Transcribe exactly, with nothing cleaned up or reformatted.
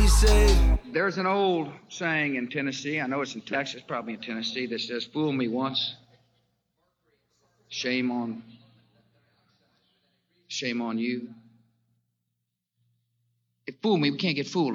be safe. There's an old saying in Tennessee, I know it's in Texas, probably in Tennessee, that says, fool me once, shame on, shame on you. If fool me, we can't get fooled.